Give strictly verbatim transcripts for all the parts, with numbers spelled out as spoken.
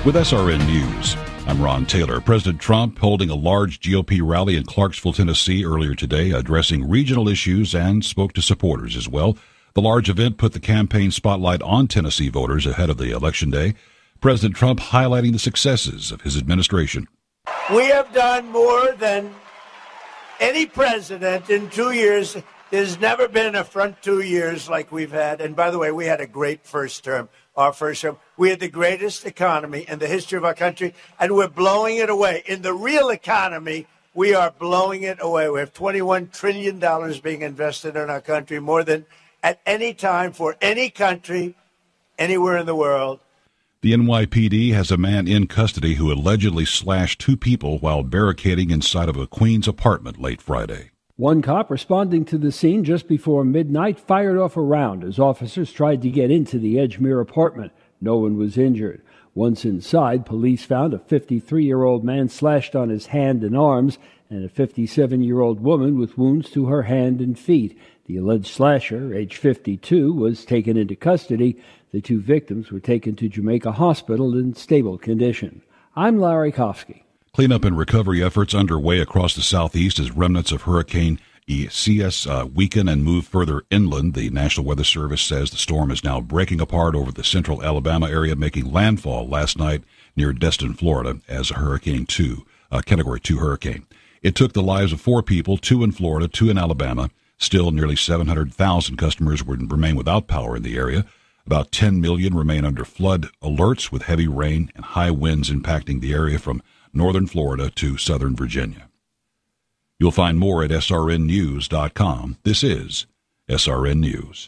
With S R N News, I'm Ron Taylor. President Trump holding a large G O P rally in Clarksville, Tennessee earlier today, addressing regional issues and spoke to supporters as well. The large event put the campaign spotlight on Tennessee voters ahead of the election day. President Trump highlighting the successes of his administration. We have done more than any president in two years. There's never been a front two years like we've had. And by the way, we had a great first term. Our first term. We had the greatest economy in the history of our country, and we're blowing it away. In the real economy, we are blowing it away. We have twenty-one trillion dollars being invested in our country, more than at any time for any country anywhere in the world. The N Y P D has a man in custody who allegedly slashed two people while barricading inside of a Queens apartment late Friday. One cop responding to the scene just before midnight fired off a round as officers tried to get into the Edgemere apartment. No one was injured. Once inside, police found a fifty-three-year-old man slashed on his hand and arms and a fifty-seven-year-old woman with wounds to her hand and feet. The alleged slasher, age fifty-two, was taken into custody. The two victims were taken to Jamaica Hospital in stable condition. I'm Larry Kofsky. Cleanup and recovery efforts underway across the southeast as remnants of Hurricane Isaias uh, weaken and move further inland. The National Weather Service says the storm is now breaking apart over the central Alabama area, making landfall last night near Destin, Florida, as a Hurricane two, a Category two hurricane. It took the lives of four people, two in Florida, two in Alabama. Still, nearly seven hundred thousand customers would remain without power in the area. About ten million remain under flood alerts with heavy rain and high winds impacting the area from northern Florida to southern Virginia. You'll find more at S R N news dot com. This is S R N News.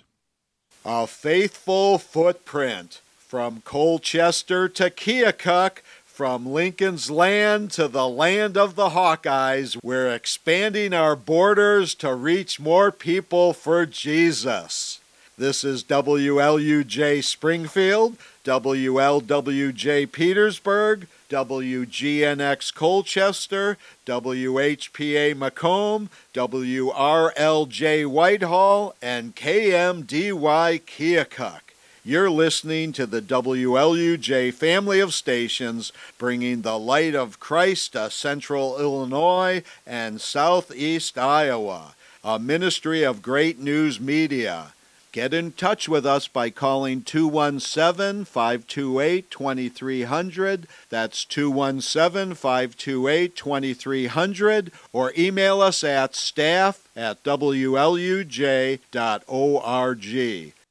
A faithful footprint from Colchester to Keokuk, from Lincoln's Land to the land of the Hawkeyes. We're expanding our borders to reach more people for Jesus. This is W L U J Springfield, W L W J Petersburg, W G N X Colchester, W H P A Macomb, W R L J Whitehall, and K M D Y Keokuk. You're listening to the W L U J family of stations, bringing the light of Christ to central Illinois and southeast Iowa, a ministry of Great News Media. Get in touch with us by calling two one seven, five two eight, two three zero zero. That's two one seven, five two eight, two three zero zero. Or email us at staff at W L U J dot org.